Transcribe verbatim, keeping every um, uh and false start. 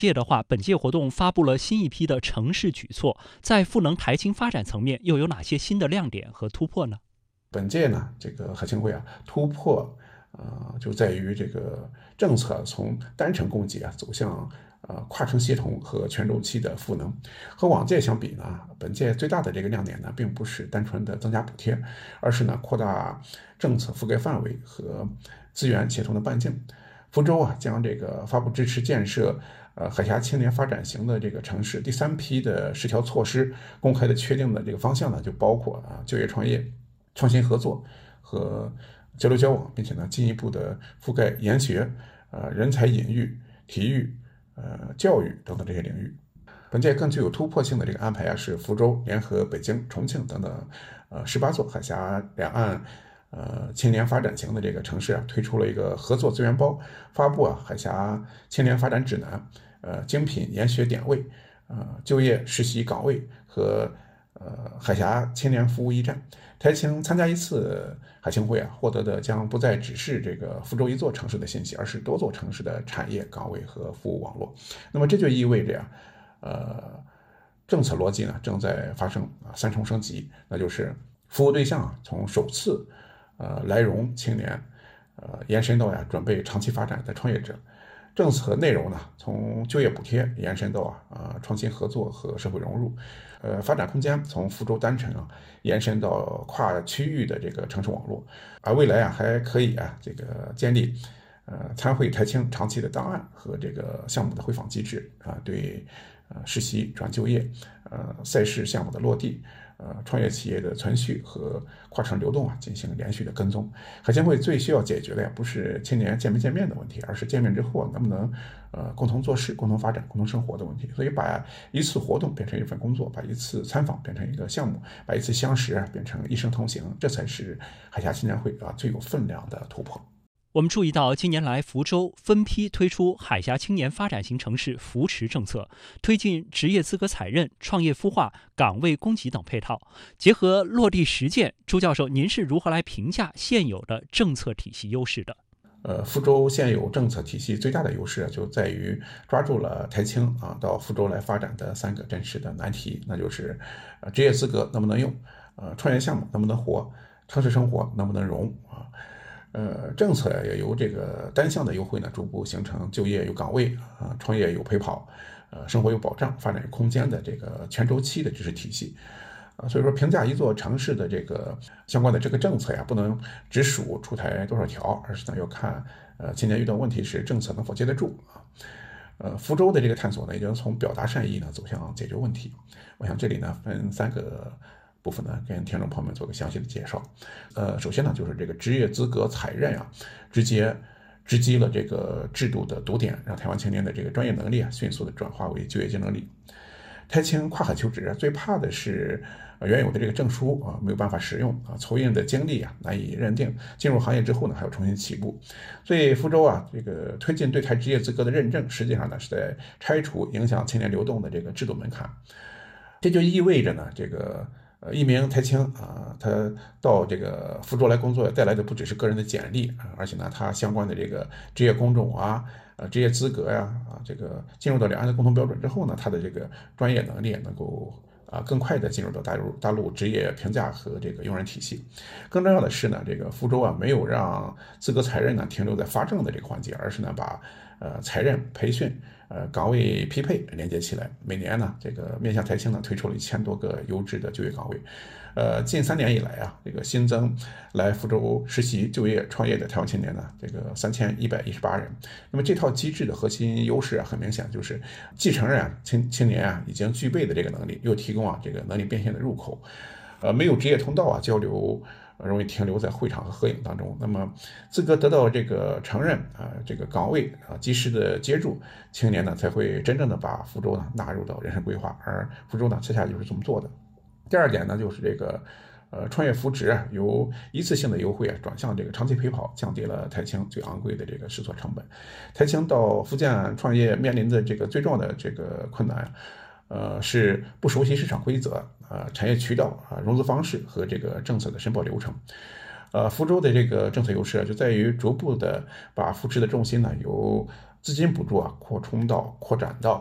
届的话，本届活动发布了新一批的城市举措，在赋能台青发展层面又有哪些新的亮点和突破呢？ 本届呢，这个海青会啊突破，呃，就在于这个政策从单程供给啊走向呃跨城协同和全周期的赋能。和往届相比呢，本届最大的这个亮点呢，并不是单纯的增加补贴，而是呢扩大政策覆盖范围和资源协同的半径。福州啊将这个发布支持建设呃海峡青年发展型的这个城市第三批的十条措施，公开的确定的这个方向呢，就包括啊就业创业、创新合作和交流交往，并且呢进一步的覆盖研学、呃人才引育、体育、呃教育等等这些领域。本届更具有突破性的这个安排啊，是福州联合北京、重庆等等呃十八座海峡两岸呃青年发展型的这个城市啊，推出了一个合作资源包，发布啊海峡青年发展指南，呃精品研学点位，呃就业实习岗位和呃海峡青年服务驿站。台青参加一次海青会啊，获得的将不再只是这个福州一座城市的信息，而是多座城市的产业岗位和服务网络。那么这就意味着呀，呃，政策逻辑呢正在发生啊三重升级，那就是服务对象啊从首次呃来蓉青年，呃延伸到呀准备长期发展的创业者。政策内容呢，从就业补贴延伸到啊呃创新合作和社会融入，呃发展空间从福州单城啊延伸到跨区域的这个城市网络，而未来啊还可以啊这个建立呃参会台青长期的档案和这个项目的回访机制啊，对呃实习转就业、呃赛事项目的落地、呃创业企业的存续和跨城流动啊进行连续的跟踪。海青会最需要解决的呀不是青年见没见面的问题，而是见面之后能不能呃共同做事、共同发展、共同生活的问题。所以把一次活动变成一份工作，把一次参访变成一个项目，把一次相识啊变成一生同行，这才是海峡青年会啊最有分量的突破。 我们注意到，近年来福州分批推出海峡青年发展型城市扶持政策，推进职业资格采认、创业孵化、岗位供给等配套。结合落地实践，朱教授，您是如何来评价现有的政策体系优势的？ 呃，福州现有政策体系最大的优势就在于抓住了台青啊到福州来发展的三个真实的难题，那就是呃职业资格能不能用，呃创业项目能不能活，城市生活能不能融啊。呃，政策也由这个单向的优惠呢，逐步形成就业有岗位啊，创业有陪跑，呃，生活有保障，发展有空间的这个全周期的知识体系。啊，所以说评价一座城市的这个相关的这个政策呀，不能只数出台多少条，而是呢要看呃今年遇到问题时政策能否接得住啊。呃，福州的这个探索呢，已经从表达善意呢走向解决问题。我想这里呢分三个部分呢，跟听众朋友们做个详细的介绍。呃，首先呢，就是这个职业资格采认啊，直接直击了这个制度的堵点，让台湾青年的这个专业能力啊，迅速的转化为就业竞争力。台青跨海求职啊，最怕的是原有的这个证书啊没有办法使用啊，从业的经历啊难以认定，进入行业之后呢还要重新起步。所以福州啊这个推进对台职业资格的认证，实际上呢是在拆除影响青年流动的这个制度门槛。这就意味着呢这个。呃，一名台青啊，他到这个福州来工作，带来的不只是个人的简历啊，而且呢，他相关的这个职业工种啊、呃职业资格呀啊，这个进入到两岸的共同标准之后呢，他的这个专业能力能够啊更快的进入到大陆大陆职业评价和这个用人体系。更重要的是呢，这个福州啊没有让资格采认呢停留在发证的这个环节，而是呢把呃采认、培训。呃，岗位匹配连接起来，每年呢，这个面向台青呢推出了一千多个优质的就业岗位。呃，近三年以来啊，这个新增来福州实习、就业、创业的台湾青年呢，这个三千一百一十八人。那么这套机制的核心优势啊，很明显就是继承人啊青青年啊已经具备的这个能力，又提供啊这个能力变现的入口。呃，没有职业通道啊，交流。容易停留在会场和合影当中。那么资格得到这个承认啊，这个岗位啊及时的接住，青年呢才会真正的把福州呢纳入到人生规划，而福州呢恰恰就是这么做的。第二点呢，就是这个呃创业扶植啊，由一次性的优惠啊转向这个长期陪跑，降低了台青最昂贵的这个试错成本。台青到福建创业面临的这个最重要的这个困难啊。呃，是不熟悉市场规则、呃产业渠道啊、融资方式和这个政策的申报流程。呃，福州的这个政策优势就在于逐步的把扶持的重心呢由资金补助啊扩充到扩展到